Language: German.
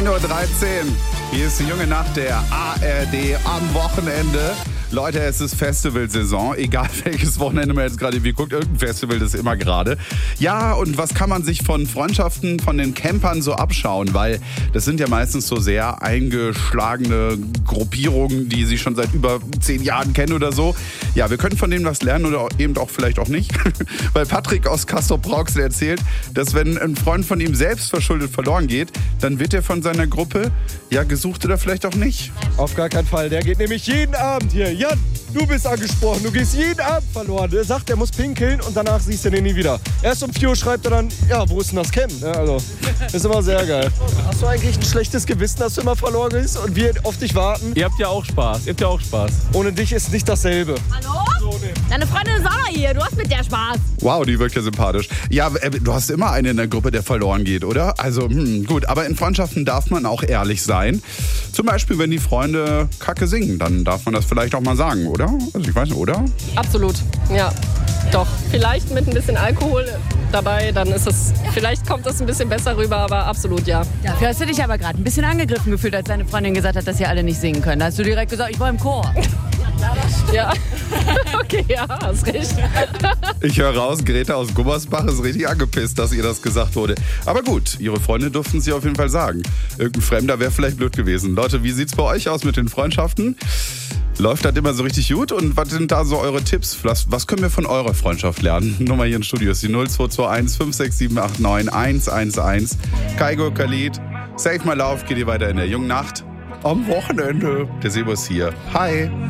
1:13 Uhr. Hier ist die junge Nacht der ARD am Wochenende. Leute, es ist Festivalsaison. Egal welches Wochenende man jetzt gerade guckt, irgendein Festival ist immer gerade. Ja, und was kann man sich von Freundschaften von den Campern so abschauen? Weil das sind ja meistens so sehr eingeschlagene Gruppierungen, die sich schon seit über 10 Jahren kennen oder so. Ja, wir können von denen was lernen oder eben auch vielleicht auch nicht. Weil Patrick aus Castrop-Rauxel erzählt, dass wenn ein Freund von ihm selbst verschuldet verloren geht, dann wird er von seiner Gruppe ja gesucht oder vielleicht auch nicht. Auf gar keinen Fall. Der geht nämlich jeden Abend hier. Jan, du bist angesprochen. Du gehst jeden Abend verloren. Der sagt, er muss pinkeln und danach siehst du den nie wieder. Erst um 4 Uhr schreibt er dann, ja, wo ist denn das Camp? Ja, also, ist immer sehr geil. Hast du eigentlich ein schlechtes Gewissen, dass du immer verloren bist und wir auf dich warten? Ihr habt ja auch Spaß. Ohne dich ist nicht dasselbe. Hallo? Deine Freundin ist auch noch hier. Du hast mit der Spaß. Wow, die wirkt ja sympathisch. Ja, du hast immer einen in der Gruppe, der verloren geht, oder? Also, gut. Aber in Freundschaften darf man auch ehrlich sein. Zum Beispiel, wenn die Freunde Kacke singen, dann darf man das vielleicht auch mal sagen, oder? Also, ich weiß nicht, oder? Absolut, ja. Doch, vielleicht mit ein bisschen Alkohol dabei, dann ist es, vielleicht kommt das ein bisschen besser rüber, aber absolut ja. Dafür hast du dich aber gerade ein bisschen angegriffen gefühlt, als deine Freundin gesagt hat, dass sie alle nicht singen können. Da hast du direkt gesagt, ich war im Chor. Ja, okay, ja, hast recht. Ich höre raus, Greta aus Gummersbach ist richtig angepisst, dass ihr das gesagt wurde. Aber gut, ihre Freunde durften es ihr auf jeden Fall sagen. Irgendein Fremder wäre vielleicht blöd gewesen. Leute, wie sieht's bei euch aus mit den Freundschaften? Läuft das immer so richtig gut? Und was sind da so eure Tipps? Was können wir von eurer Freundschaft lernen? Nummer hier im Studio ist die 0221 56789 111. Kaigo, Khalid, Save My Love, geht ihr weiter in der jungen Nacht. Am Wochenende. Der Sebo ist hier. Hi.